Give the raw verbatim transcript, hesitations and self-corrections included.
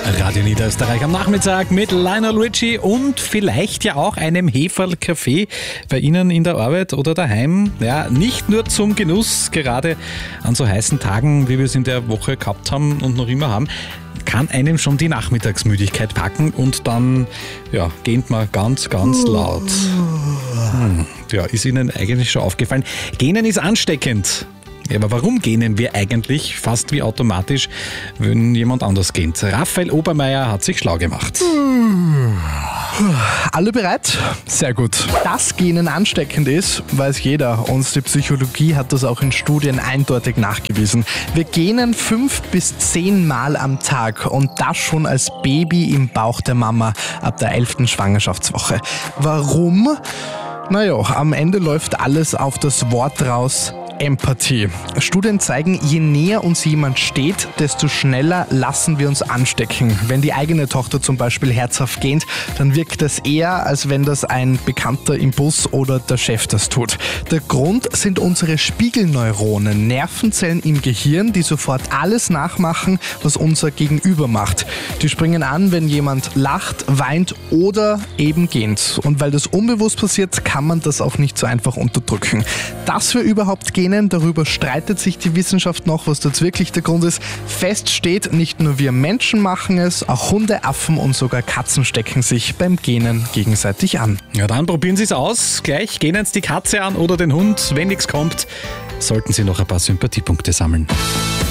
Radio Niederösterreich am Nachmittag mit Lionel Richie und vielleicht ja auch einem Heferl-Kaffee bei Ihnen in der Arbeit oder daheim. Ja, nicht nur zum Genuss, gerade an so heißen Tagen, wie wir es in der Woche gehabt haben und noch immer haben, kann einem schon die Nachmittagsmüdigkeit packen und dann ja, gähnt man ganz, ganz laut. Hm, ja, ist Ihnen eigentlich schon aufgefallen? Gähnen ist ansteckend. Ja, aber warum gähnen wir eigentlich fast wie automatisch, wenn jemand anders gähnt? Raphael Obermeier hat sich schlau gemacht. Alle bereit? Sehr gut. Dass Gähnen ansteckend ist, weiß jeder und die Psychologie hat das auch in Studien eindeutig nachgewiesen. Wir gähnen fünf bis zehn Mal am Tag und das schon als Baby im Bauch der Mama ab der elften Schwangerschaftswoche. Warum? Naja, am Ende läuft alles auf das Wort raus: Empathie. Studien zeigen, je näher uns jemand steht, desto schneller lassen wir uns anstecken. Wenn die eigene Tochter zum Beispiel herzhaft gähnt, dann wirkt das eher, als wenn das ein Bekannter im Bus oder der Chef das tut. Der Grund sind unsere Spiegelneuronen, Nervenzellen im Gehirn, die sofort alles nachmachen, was unser Gegenüber macht. Die springen an, wenn jemand lacht, weint oder eben gähnt. Und weil das unbewusst passiert, kann man das auch nicht so einfach unterdrücken. Dass wir überhaupt gähnen, darüber streitet sich die Wissenschaft noch, was jetzt wirklich der Grund ist. Fest steht, nicht nur wir Menschen machen es, auch Hunde, Affen und sogar Katzen stecken sich beim Gähnen gegenseitig an. Ja, dann probieren Sie es aus. Gleich gähnen Sie die Katze an oder den Hund. Wenn nichts kommt, sollten Sie noch ein paar Sympathiepunkte sammeln.